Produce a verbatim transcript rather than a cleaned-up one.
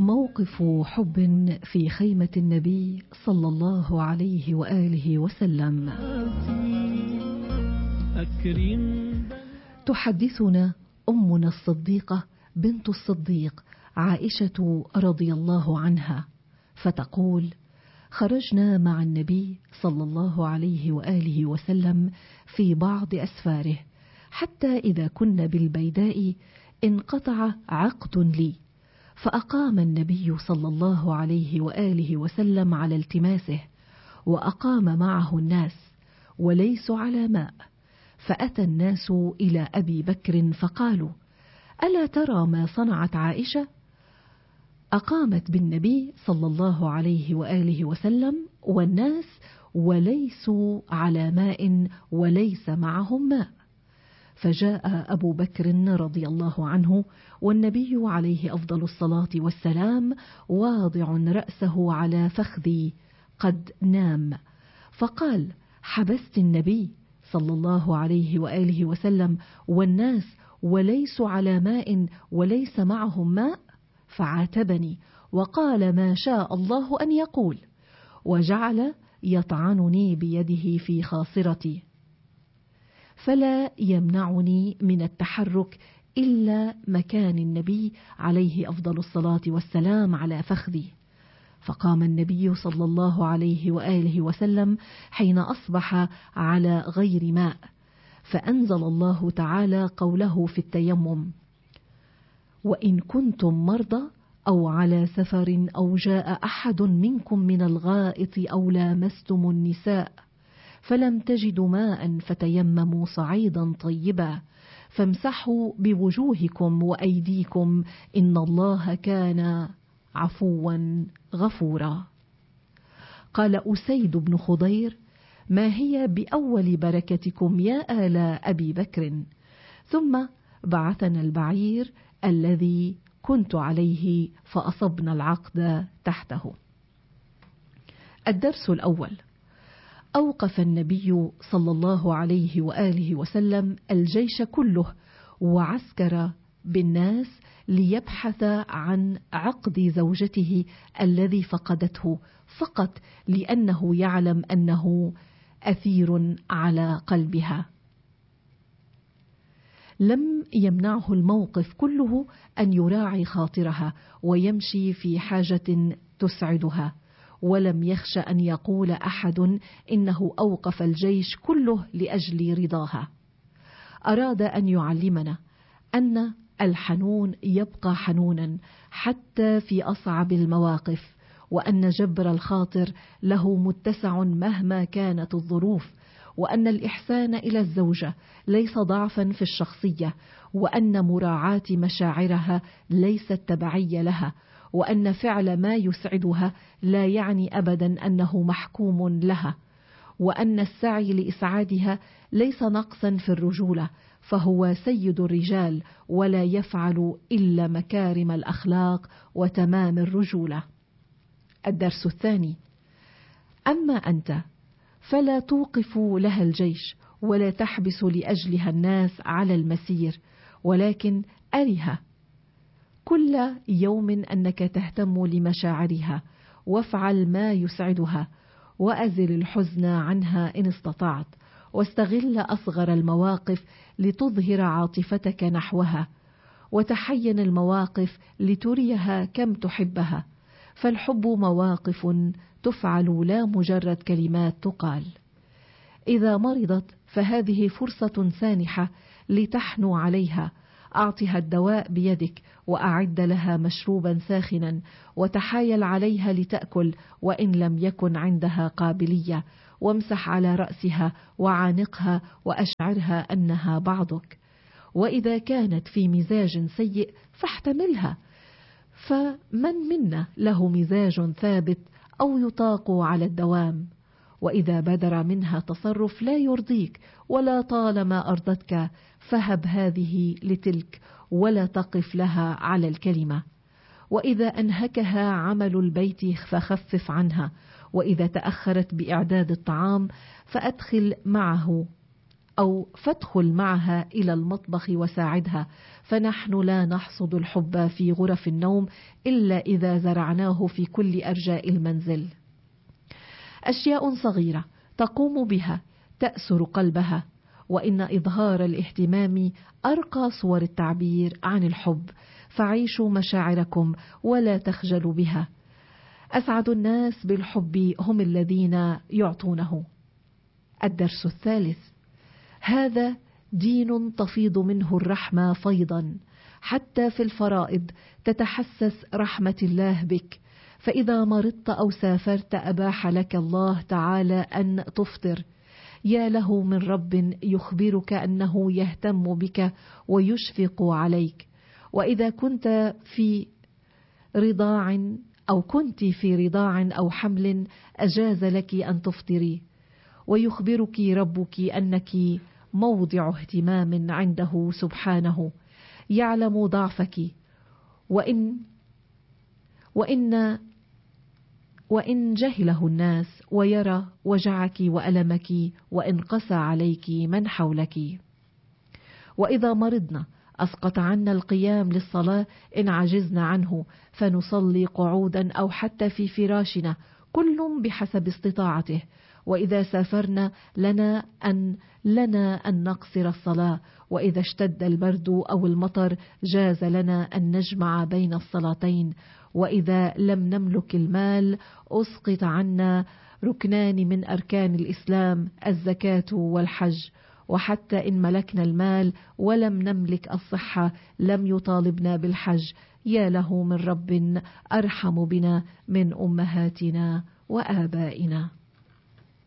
موقف حب في خيمة النبي صلى الله عليه وآله وسلم. تحدثنا أمنا الصديقة بنت الصديق عائشة رضي الله عنها فتقول: خرجنا مع النبي صلى الله عليه وآله وسلم في بعض أسفاره، حتى إذا كنا بالبيداء انقطع عقد لي، فأقام النبي صلى الله عليه وآله وسلم على التماسه، وأقام معه الناس وليسوا على ماء، فأتى الناس إلى أبي بكر فقالوا: ألا ترى ما صنعت عائشة؟ أقامت بالنبي صلى الله عليه وآله وسلم والناس وليسوا على ماء وليس معهم ماء. فجاء أبو بكر رضي الله عنه والنبي عليه أفضل الصلاة والسلام واضع رأسه على فخذي قد نام، فقال: حبست النبي صلى الله عليه وآله وسلم والناس وليسوا على ماء وليس معهم ماء؟ فعاتبني وقال: ما شاء الله أن يقول، وجعل يطعنني بيده في خاصرتي، فلا يمنعني من التحرك إلا مكان النبي عليه أفضل الصلاة والسلام على فخذي. فقام النبي صلى الله عليه وآله وسلم حين أصبح على غير ماء، فأنزل الله تعالى قوله في التيمم: وإن كنتم مرضى أو على سفر أو جاء أحد منكم من الغائط أو لامستم النساء فلم تجدوا ماء فتيمموا صعيدا طيبا فامسحوا بوجوهكم وأيديكم إن الله كان عفوا غفورا. قال أسيد بن خضير: ما هي بأول بركتكم يا آل أبي بكر؟ ثم بعثنا البعير الذي كنت عليه فأصبنا العقد تحته. الدرس الأول: أوقف النبي صلى الله عليه وآله وسلم الجيش كله وعسكر بالناس ليبحث عن عقد زوجته الذي فقدته، فقط لأنه يعلم أنه أثير على قلبها. لم يمنعه الموقف كله أن يراعي خاطرها ويمشي في حاجة تسعدها، ولم يخش أن يقول أحد إنه أوقف الجيش كله لأجل رضاها. أراد أن يعلمنا أن الحنون يبقى حنونا حتى في أصعب المواقف، وأن جبر الخاطر له متسع مهما كانت الظروف، وأن الإحسان إلى الزوجة ليس ضعفا في الشخصية، وأن مراعاة مشاعرها ليست تبعية لها، وأن فعل ما يسعدها لا يعني أبدا أنه محكوم لها، وأن السعي لإسعادها ليس نقصا في الرجولة، فهو سيد الرجال ولا يفعل إلا مكارم الأخلاق وتمام الرجولة. الدرس الثاني: أما أنت فلا توقف لها الجيش ولا تحبس لأجلها الناس على المسير، ولكن أرها كل يوم أنك تهتم لمشاعرها، وافعل ما يسعدها، وأزل الحزن عنها إن استطعت، واستغل أصغر المواقف لتظهر عاطفتك نحوها، وتحين المواقف لتريها كم تحبها، فالحب مواقف تفعل لا مجرد كلمات تقال. إذا مرضت فهذه فرصة سانحة لتحنو عليها، أعطها الدواء بيدك وأعد لها مشروبا ساخنا، وتحايل عليها لتأكل وإن لم يكن عندها قابلية، وامسح على رأسها وعانقها وأشعرها أنها بعضك. وإذا كانت في مزاج سيء فاحتملها، فمن منا له مزاج ثابت أو يطاق على الدوام؟ وإذا بدر منها تصرف لا يرضيك ولا طالما أرضتك فهب هذه لتلك ولا تقف لها على الكلمة. وإذا أنهكها عمل البيت فخفف عنها، وإذا تأخرت بإعداد الطعام فأدخل معه أو فادخل معها إلى المطبخ وساعدها، فنحن لا نحصد الحب في غرف النوم إلا إذا زرعناه في كل أرجاء المنزل. أشياء صغيرة تقوم بها تأسر قلبها، وإن إظهار الاهتمام أرقى صور التعبير عن الحب، فعيشوا مشاعركم ولا تخجلوا بها. أسعد الناس بالحب هم الذين يعطونه. الدرس الثالث: هذا دين تفيض منه الرحمة فيضا، حتى في الفرائض تتحسس رحمة الله بك، فإذا مرضت أو سافرت أباح لك الله تعالى أن تفطر. يا له من رب يخبرك أنه يهتم بك ويشفق عليك. وإذا كنت في رضاع أو كنت في رضاع أو حمل أجاز لك أن تفطري، ويخبرك ربك أنك موضع اهتمام عنده سبحانه، يعلم ضعفك، وإن وإن وإن جهله الناس، ويرى وجعك وألمك وإن قسى عليك من حولك. وإذا مرضنا أسقط عنا القيام للصلاة إن عجزنا عنه، فنصلي قعودا أو حتى في فراشنا، كل بحسب استطاعته. وإذا سافرنا لنا أن لنا أن نقصر الصلاة، وإذا اشتد البرد أو المطر جاز لنا أن نجمع بين الصلاتين. وإذا لم نملك المال أسقط عنا ركنان من أركان الإسلام، الزكاة والحج. وحتى إن ملكنا المال ولم نملك الصحة لم يطالبنا بالحج. يا له من رب أرحم بنا من أمهاتنا وآبائنا.